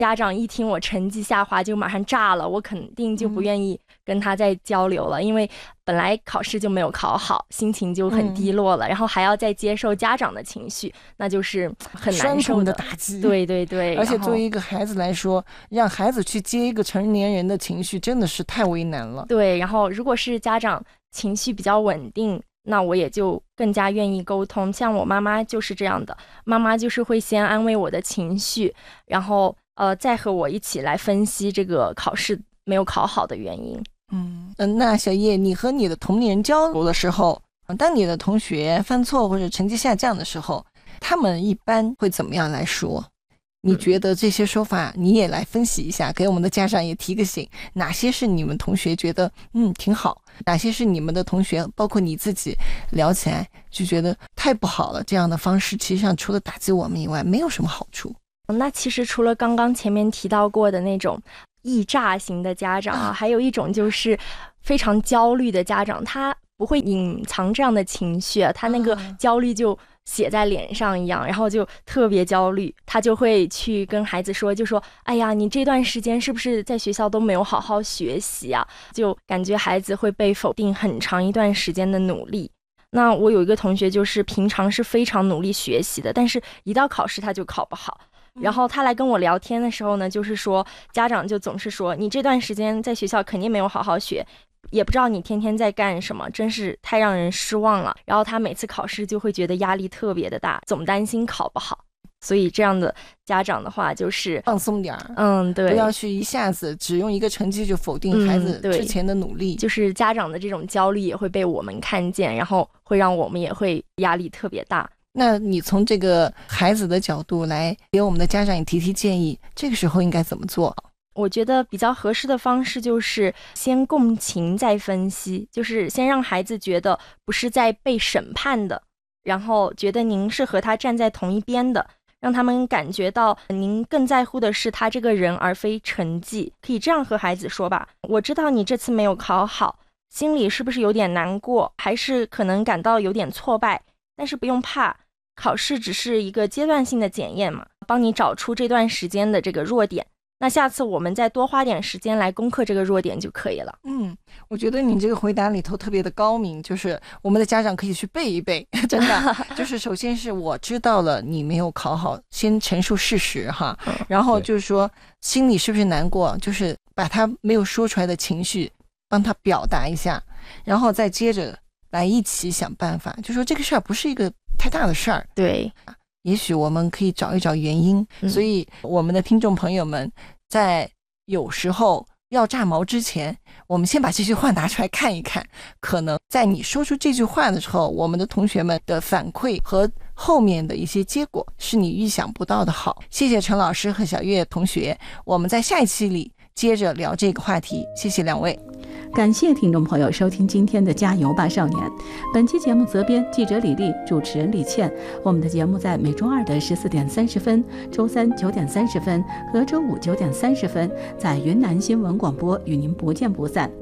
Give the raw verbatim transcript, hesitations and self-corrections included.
家长一听我成绩下滑就马上炸了，我肯定就不愿意跟他再交流了，嗯、因为本来考试就没有考好，心情就很低落了，嗯、然后还要再接受家长的情绪，那就是很难受的， 双重的打击。 对对对， 而且作为一个孩子来说，让孩子去接一个成年人的情绪真的是太为难了。 对，然后如果是家长情绪比较稳定，那我也就更加愿意沟通。像我妈妈就是这样的，妈妈就是会先安慰我的情绪，然后呃再和我一起来分析这个考试没有考好的原因。 嗯，那小叶，你和你的同龄人交流的时候，当你的同学犯错或者成绩下降的时候，他们一般会怎么样来说？你觉得这些说法你也来分析一下，给我们的家长也提个醒，哪些是你们同学觉得嗯挺好，哪些是你们的同学包括你自己聊起来就觉得太不好了，这样的方式其实上除了打击我们以外没有什么好处。 那其实除了刚刚前面提到过的那种易炸型的家长啊，还有一种就是非常焦虑的家长，他不会隐藏这样的情绪，他那个焦虑就写在脸上一样，然后就特别焦虑，他就会去跟孩子说，就说哎呀，你这段时间是不是在学校都没有好好学习啊？就感觉孩子会被否定很长一段时间的努力。那我有一个同学就是平常是非常努力学习的，但是一到考试他就考不好，然后他来跟我聊天的时候呢，就是说家长就总是说你这段时间在学校肯定没有好好学，也不知道你天天在干什么，真是太让人失望了。然后他每次考试就会觉得压力特别的大，总担心考不好。所以这样的家长的话就是放松点， 嗯，对， 不要去一下子只用一个成绩就否定孩子之前的努力， 嗯，就是家长的这种焦虑也会被我们看见，然后会让我们也会压力特别大。 那你从这个孩子的角度来给我们的家长也提提建议，这个时候应该怎么做？ 我觉得比较合适的方式就是先共情再分析，就是先让孩子觉得不是在被审判的，然后觉得您是和他站在同一边的，让他们感觉到您更在乎的是他这个人而非成绩。可以这样和孩子说吧，我知道你这次没有考好，心里是不是有点难过，还是可能感到有点挫败，但是不用怕，考试只是一个阶段性的检验嘛，帮你找出这段时间的这个弱点，那下次我们再多花点时间来攻克这个弱点就可以了。 嗯，我觉得你这个回答里头特别的高明，就是我们的家长可以去背一背，真的就是首先是我知道了你没有考好，先陈述事实哈，然后就是说心里是不是难过，就是把他没有说出来的情绪帮他表达一下，然后再接着来一起想办法，就说这个事儿不是一个太大的事儿， 对， 也许我们可以找一找原因，嗯，所以我们的听众朋友们在有时候要炸毛之前，我们先把这句话拿出来看一看，可能在你说出这句话的时候，我们的同学们的反馈和后面的一些结果是你预想不到的好。谢谢陈老师和小月同学，我们在下一期里接着聊这个话题，谢谢两位。 感谢听众朋友收听今天的加油吧少年，本期节目责编记者李丽，主持人李倩。我们的节目在每周二的十四点三十分、周三九点三十分和周五九点三十分在云南新闻广播与您不见不散。